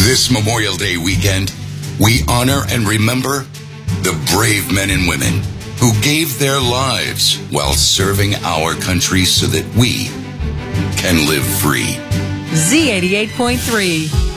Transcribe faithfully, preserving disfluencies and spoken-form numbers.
This Memorial Day weekend, we honor and remember the brave men and women who gave their lives while serving our country so that we can live free. Z eighty-eight point three.